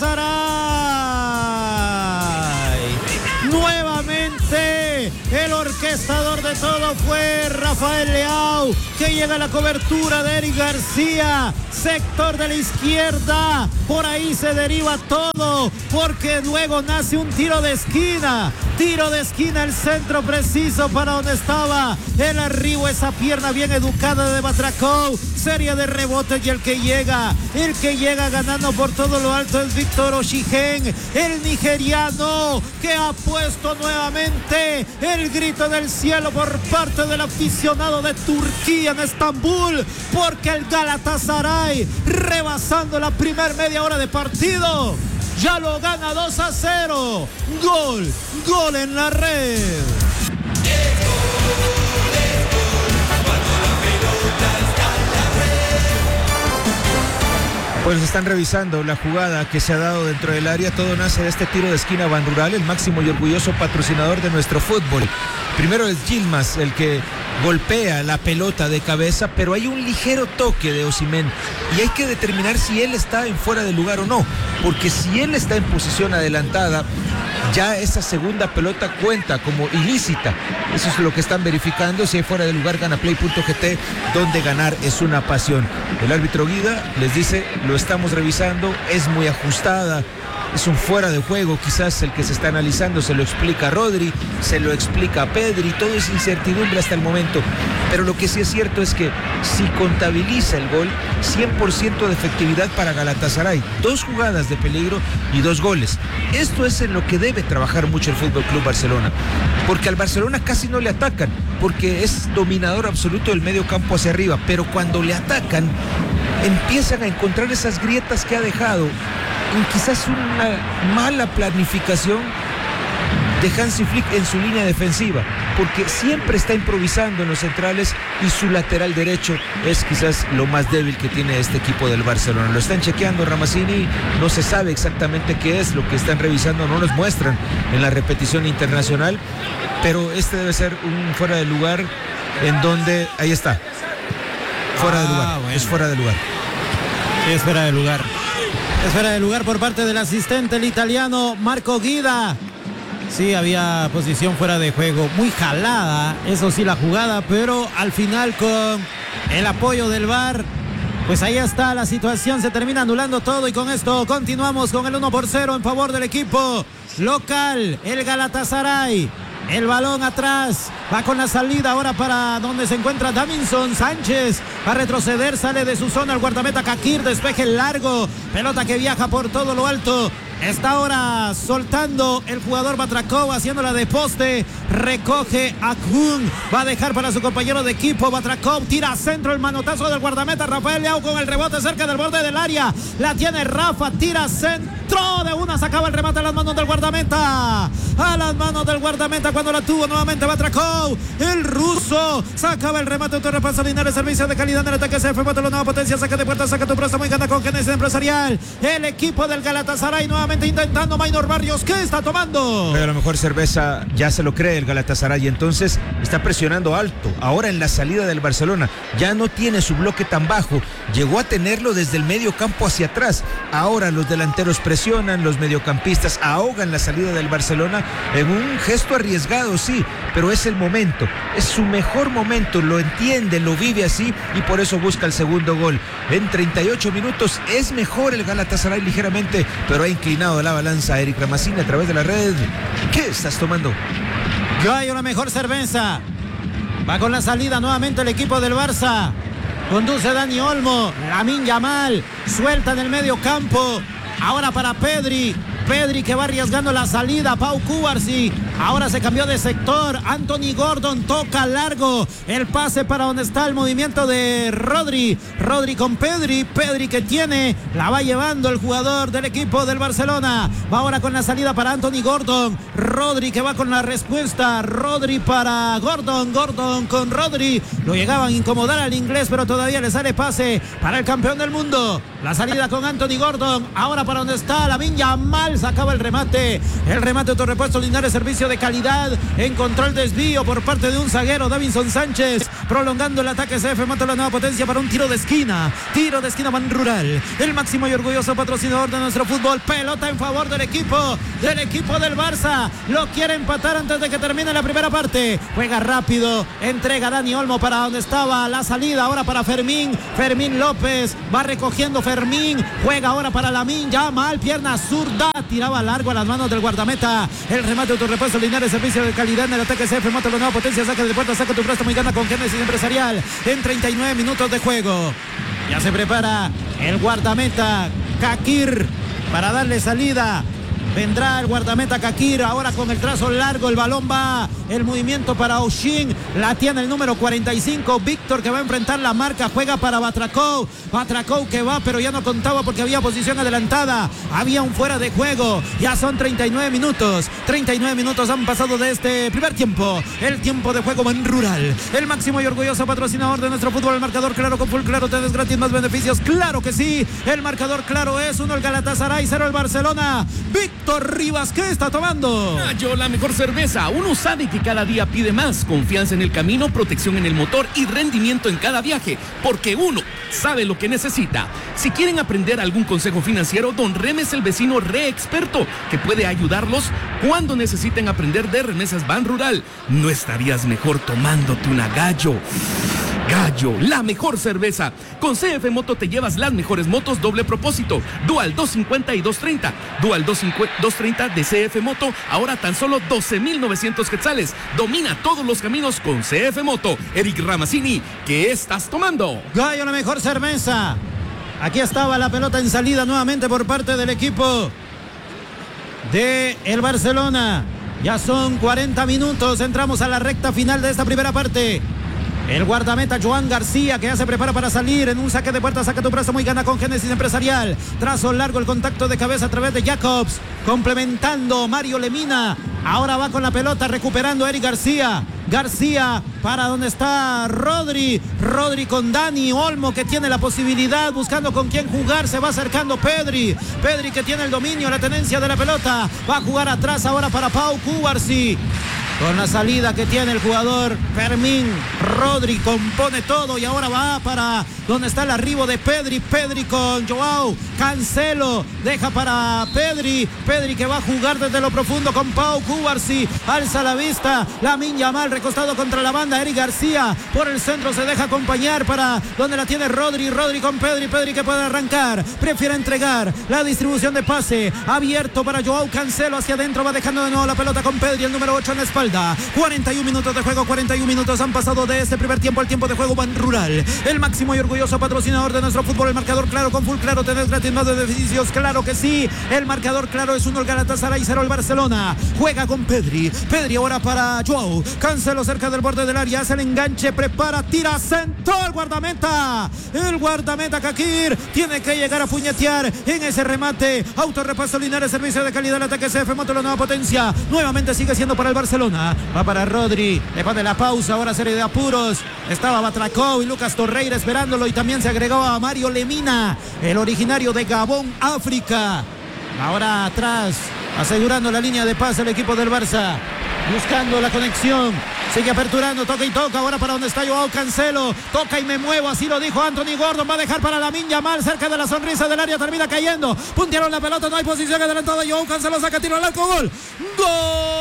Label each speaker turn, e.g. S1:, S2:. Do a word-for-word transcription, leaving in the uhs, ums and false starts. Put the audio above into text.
S1: Galatasaray. Nuevamente el orquestador de todo fue Rafael Leao, que llega a la cobertura de Eric García, sector de la izquierda. Por ahí se deriva todo, porque luego nace un tiro de esquina. Tiro de esquina, el centro preciso para donde estaba el arribo, esa pierna bien educada de Batracov. Serie de rebotes y el que llega, el que llega ganando por todo lo alto es Víctor Osimhen, el nigeriano, que ha puesto nuevamente el grito del cielo por parte del aficionado de Turquía en Estambul, porque el Galatasaray, rebasando la primer media hora de partido, ya lo gana dos a cero. Gol, gol en la red.
S2: Pues están revisando la jugada que se ha dado dentro del área. Todo nace de este tiro de esquina Ban Rural, el máximo y orgulloso patrocinador de nuestro fútbol. Primero es Yilmaz el que golpea la pelota de cabeza, pero hay un ligero toque de Osimhen y hay que determinar si él está en fuera de lugar o no, porque si él está en posición adelantada, ya esa segunda pelota cuenta como ilícita. Eso es lo que están verificando. Si hay fuera de lugar, gana play punto g t, donde ganar es una pasión. El árbitro Guida les dice, lo estamos revisando, es muy ajustada, es un fuera de juego, quizás el que se está analizando. Se lo explica a Rodri, se lo explica a Pedri, todo es incertidumbre hasta el momento, pero lo que sí es cierto es que si contabiliza el gol, cien por ciento de efectividad para Galatasaray, dos jugadas de peligro y dos goles. Esto es en lo que debe trabajar mucho el Fútbol Club Barcelona, porque al Barcelona casi no le atacan, porque es dominador absoluto del medio campo hacia arriba, pero cuando le atacan empiezan a encontrar esas grietas que ha dejado en quizás una mala planificación de Hansi Flick en su línea defensiva, porque siempre está improvisando en los centrales y su lateral derecho es quizás lo más débil que tiene este equipo del Barcelona. Lo están chequeando Ramazzini, no se sabe exactamente qué es lo que están revisando, no nos muestran en la repetición internacional, pero este debe ser un fuera de lugar en donde, ahí está, fuera ah, de lugar, bueno. Es fuera de lugar.
S1: Sí, es fuera de lugar. Es fuera de lugar por parte del asistente, el italiano Marco Guida. Sí, había posición fuera de juego, muy jalada, eso sí, la jugada, pero al final con el apoyo del V A R, pues ahí está la situación, se termina anulando todo y con esto continuamos con el uno por cero en favor del equipo local, el Galatasaray. El balón atrás, va con la salida ahora para donde se encuentra Davinson Sánchez, va a retroceder, sale de su zona el guardameta Kakir, despeje largo, pelota que viaja por todo lo alto. Está ahora soltando el jugador Batracov, haciéndola de poste, recoge a Kun, va a dejar para su compañero de equipo. Batracov tira a centro, el manotazo del guardameta Rafael Leao con el rebote cerca del borde del área, la tiene Rafa, tira centro de una, sacaba el remate a las manos del guardameta, a las manos del guardameta cuando la tuvo nuevamente Batracov, el ruso, sacaba el remate, otro repaso Linares, servicio de calidad en el ataque, se fue para la nueva potencia, saca de puerta, saca tu préstamo y gana con Genesis Empresarial. El equipo del Galatasaray nuevamente intentando Maynor Barrios, ¿qué está tomando?
S2: Pero a lo mejor cerveza ya se lo cree el Galatasaray, entonces está presionando alto. Ahora en la salida del Barcelona ya no tiene su bloque tan bajo, llegó a tenerlo desde el medio campo hacia atrás. Ahora los delanteros presionan, los mediocampistas ahogan la salida del Barcelona en un gesto arriesgado, sí, pero es el momento, es su mejor momento, lo entiende, lo vive así y por eso busca el segundo gol. En treinta y ocho minutos es mejor el Galatasaray ligeramente, pero ha inclinado de la balanza Eric Ramazzini a través de la red. ¿Qué estás tomando?
S1: Yo hay una mejor cerveza. Va con la salida nuevamente el equipo del Barça. Conduce Dani Olmo, Lamine Yamal, suelta en el medio campo. Ahora para Pedri. Pedri que va arriesgando la salida, Pau Cubarsí, ahora se cambió de sector, Anthony Gordon toca largo, el pase para donde está el movimiento de Rodri, Rodri con Pedri, Pedri que tiene, la va llevando el jugador del equipo del Barcelona, va ahora con la salida para Anthony Gordon, Rodri que va con la respuesta, Rodri para Gordon, Gordon con Rodri, lo llegaban a incomodar al inglés pero todavía le sale pase para el campeón del mundo, la salida con Anthony Gordon, ahora para donde está Lamine Yamal, sacaba el remate, el remate otro repuesto Linares, servicio de calidad, encontró el desvío por parte de un zaguero, Davinson Sánchez, prolongando el ataque C F Moto, la nueva potencia para un tiro de esquina, tiro de esquina Ban Rural, el máximo y orgulloso patrocinador de nuestro fútbol. Pelota en favor del equipo, del equipo del Barça, lo quiere empatar antes de que termine la primera parte, juega rápido, entrega Dani Olmo para donde estaba la salida, ahora para Fermín, Fermín López, va recogiendo Fermín, juega ahora para Lamine Yamal, pierna zurda, tiraba largo a las manos del guardameta, el remate autorrepuesto Linares, servicio de calidad en el ataque C F Moto, la nueva potencia, saca de puerta, saca tu préstamo y gana con Génesis Empresarial en treinta y nueve minutos de juego. Ya se prepara el guardameta Kakir para darle salida. Vendrá el guardameta Kakir ahora con el trazo largo, el balón va, el movimiento para Oshin, la tiene el número cuarenta y cinco, Víctor, que va a enfrentar la marca, juega para Batracou, Batracou que va, pero ya no contaba porque había posición adelantada, había un fuera de juego, ya son treinta y nueve minutos, treinta y nueve minutos han pasado de este primer tiempo, el tiempo de juego en Rural, el máximo y orgulloso patrocinador de nuestro fútbol, el marcador claro con full claro, tenés gratis más beneficios, claro que sí, el marcador claro es uno el Galatasaray, cero el Barcelona, Víctor Rivas, ¿qué está tomando?
S3: Gallo, la mejor cerveza. Uno sabe que cada día pide más. Confianza en el camino, protección en el motor y rendimiento en cada viaje. Porque uno sabe lo que necesita. Si quieren aprender algún consejo financiero, Don Reme es el vecino re experto que puede ayudarlos cuando necesiten aprender de remesas Ban Rural. ¿No estarías mejor tomándote una Gallo? Gallo, la mejor cerveza. Con C F Moto te llevas las mejores motos doble propósito. Dual doscientos cincuenta y doscientos treinta. Dual doscientos treinta de C F Moto, ahora tan solo doce mil novecientos quetzales. Domina todos los caminos con C F Moto. Eric Ramazzini, ¿qué estás tomando?
S1: Gallo, la mejor cerveza. Aquí estaba la pelota en salida nuevamente por parte del equipo de el Barcelona. Ya son cuarenta minutos, entramos a la recta final de esta primera parte. El guardameta Joan García, que ya se prepara para salir en un saque de puerta, saca tu préstamo y gana con Génesis Empresarial. Trazo largo, el contacto de cabeza a través de Jacobs, complementando Mario Lemina. Ahora va con la pelota, recuperando Eric García. García para donde está Rodri. Rodri con Dani Olmo, que tiene la posibilidad, buscando con quién jugar. Se va acercando Pedri. Pedri que tiene el dominio, la tenencia de la pelota. Va a jugar atrás ahora para Pau Cubarsí. Con la salida que tiene el jugador Fermín, Rodri compone todo y ahora va para donde está el arribo de Pedri. Pedri con Joao Cancelo, deja para Pedri. Pedri que va a jugar desde lo profundo con Pau Cubarsí. Alza la vista, Lamine Yamal recostado contra la banda. Eric García por el centro se deja acompañar para donde la tiene Rodri. Rodri con Pedri. Pedri que puede arrancar, prefiere entregar la distribución de pase. Abierto para Joao Cancelo hacia adentro, va dejando de nuevo la pelota con Pedri, el número ocho en la espalda. cuarenta y un minutos de juego, cuarenta y un minutos han pasado de este primer tiempo al tiempo de juego Ban Rural. El máximo y orgulloso patrocinador de nuestro fútbol, el marcador claro con full claro, tenés gratis más de beneficios, claro que sí. El marcador claro es uno el Galatasaray, cero el Barcelona. Juega con Pedri. Pedri ahora para Joao Cancelo cerca del borde del área, hace el enganche, prepara, tira, centro el guardameta. El guardameta Kakir tiene que llegar a puñetear en ese remate. Autorrepaso Linares, servicio de calidad, el ataque C F Moto, la nueva potencia. Nuevamente sigue siendo para el Barcelona. Va para Rodri, le pone la pausa, ahora serie de apuros. Estaba Batracou y Lucas Torreira esperándolo y también se agregaba a Mario Lemina, el originario de Gabón, África. Ahora atrás, asegurando la línea de pase el equipo del Barça, buscando la conexión. Sigue aperturando, toca y toca, ahora para donde está Joao Cancelo, toca y me muevo, así lo dijo Anthony Gordon, va a dejar para Lamine Yamal, cerca de la sonrisa del área, termina cayendo, puntearon la pelota, no hay posición adelantada, Joao Cancelo saca tiro al arco, gol, ¡gol!